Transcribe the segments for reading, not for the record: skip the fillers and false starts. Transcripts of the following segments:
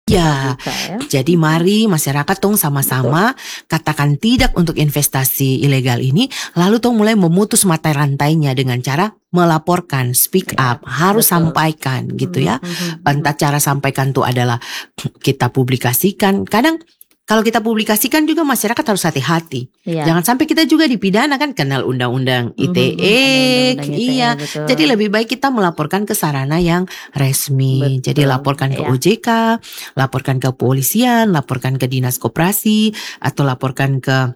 Ya, OJK ya. jadi mari masyarakat tong sama-sama katakan tidak untuk investasi ilegal ini, lalu tong mulai memutus mata rantainya dengan cara melaporkan, speak Ya, up, harus betul. sampaikan gitu ya. Mhm. Entah cara sampaikan tuh adalah kita publikasikan. Kadang kalau kita publikasikan juga masyarakat harus hati-hati. Iya. Jangan sampai kita juga dipidana kan, kenal undang-undang ITE. Ada undang-undang ITE, Iya. betul. Jadi lebih baik kita melaporkan ke sarana yang resmi. Betul, Jadi laporkan ke iya. OJK, laporkan ke kepolisian, laporkan ke dinas koperasi, atau laporkan ke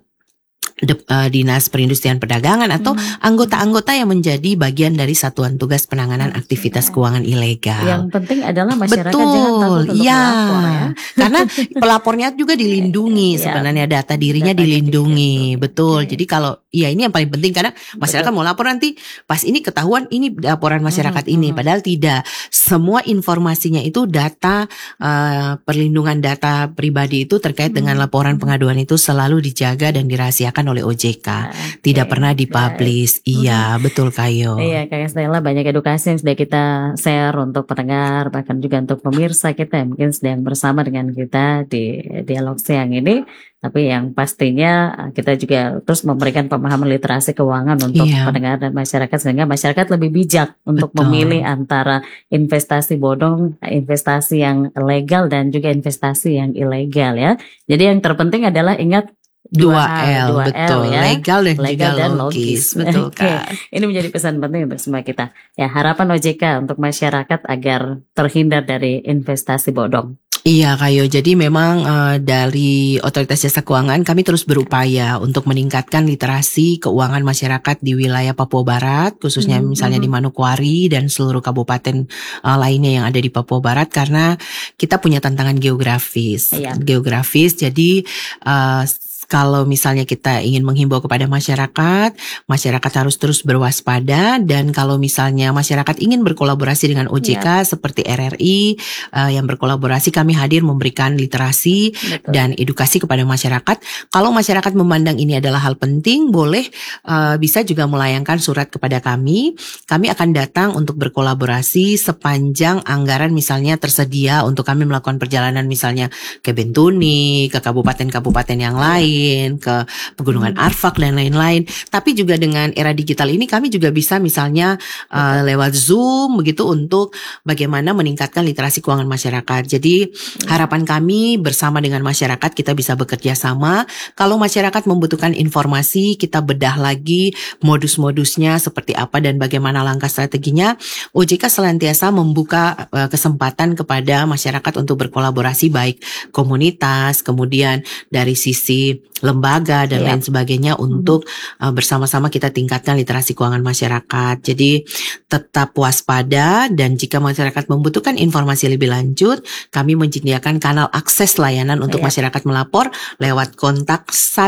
Dinas Perindustrian Perdagangan atau anggota-anggota yang menjadi bagian dari Satuan Tugas Penanganan Aktivitas Keuangan Ilegal. Yang penting adalah masyarakat Betul, jangan takut untuk iya. melapor ya. Karena pelapornya juga dilindungi Ya, sebenarnya, data dirinya datanya dilindungi. dilindungi. Betul. Oke. Jadi kalau ini yang paling penting, karena masyarakat mau lapor nanti pas ini ketahuan ini laporan masyarakat ini, padahal tidak. Semua informasinya itu data perlindungan data pribadi itu terkait dengan laporan pengaduan itu selalu dijaga dan dirahasiakan oleh OJK. Tidak pernah dipublish. Iya, betul Kayo. Iya, Kak Stella, banyak edukasi yang sudah kita share untuk pendengar, bahkan juga untuk pemirsa kita yang mungkin sedang bersama dengan kita di dialog siang ini. Tapi yang pastinya kita juga terus memberikan pemahaman literasi keuangan untuk pendengar dan masyarakat, sehingga masyarakat lebih bijak untuk memilih antara investasi bodong, investasi yang legal dan juga investasi yang ilegal ya. Jadi yang terpenting adalah ingat 2L, betul. ya. Legal dan Legal juga dan logis. logis. Betul Oke. Kak. Ini menjadi pesan penting untuk semua kita. Ya, harapan OJK untuk masyarakat agar terhindar dari investasi bodong. Iya Kayo, jadi memang dari Otoritas Jasa Keuangan kami terus berupaya untuk meningkatkan literasi keuangan masyarakat di wilayah Papua Barat, khususnya misalnya di Manokwari dan seluruh kabupaten lainnya yang ada di Papua Barat, karena kita punya tantangan geografis. Jadi kalau misalnya kita ingin menghimbau kepada masyarakat harus terus berwaspada, dan kalau misalnya masyarakat ingin berkolaborasi dengan OJK seperti RRI yang berkolaborasi, kami hadir memberikan literasi dan edukasi kepada masyarakat. Kalau masyarakat memandang ini adalah hal penting, boleh bisa juga melayangkan surat kepada kami. Kami akan datang untuk berkolaborasi sepanjang anggaran misalnya tersedia untuk kami melakukan perjalanan misalnya ke Bentuni, ke kabupaten-kabupaten yang lain, ke Pegunungan Arfak dan lain-lain. Tapi juga dengan era digital ini kami juga bisa misalnya lewat Zoom begitu untuk bagaimana meningkatkan literasi keuangan masyarakat. Jadi harapan kami bersama dengan masyarakat kita bisa bekerja sama. Kalau masyarakat membutuhkan informasi, kita bedah lagi modus-modusnya seperti apa dan bagaimana langkah strateginya. OJK senantiasa membuka kesempatan kepada masyarakat untuk berkolaborasi, baik komunitas, kemudian dari sisi lembaga dan lain sebagainya untuk bersama-sama kita tingkatkan literasi keuangan masyarakat. Jadi tetap waspada, dan jika masyarakat membutuhkan informasi lebih lanjut, kami menyediakan kanal akses layanan untuk masyarakat melapor lewat kontak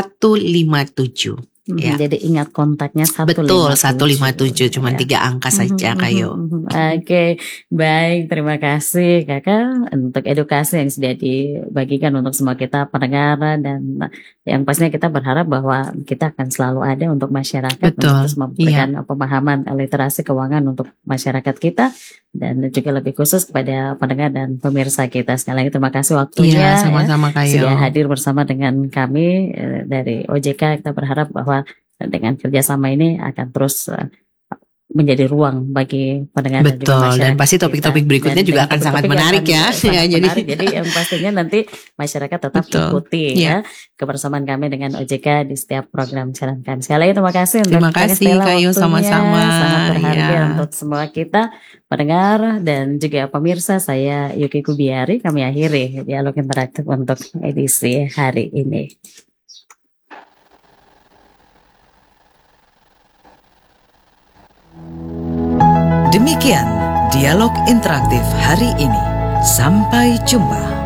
157. Jadi ingat kontaknya 157. Betul, 157, cuma 3 angka saja Kayo. Oke, baik, terima kasih Kakak untuk edukasi yang sudah dibagikan untuk semua kita pendengar, dan yang pastinya kita berharap bahwa kita akan selalu ada untuk masyarakat. Betul, untuk memberikan pemahaman literasi keuangan untuk masyarakat kita, dan juga lebih khusus kepada pendengar dan pemirsa kita. Sekali lagi terima kasih waktunya. Sama-sama Kayo. Sudah hadir bersama dengan kami dari OJK. Kita berharap bahwa dengan kerjasama ini akan terus menjadi ruang bagi pendengar dan juga masyarakat. Dan pasti topik-topik berikutnya juga akan sangat menarik ya. Jadi yang pastinya nanti masyarakat tetap ikuti ya kebersamaan kami dengan OJK di setiap program siaran kami. Sekali lagi terima kasih untuk Kayo, sama-sama. Sangat berharga untuk semua kita pendengar dan juga pemirsa. Saya Yuki Kubiari, kami akhiri dialog interaktif untuk edisi hari ini. Demikian dialog interaktif hari ini. Sampai jumpa.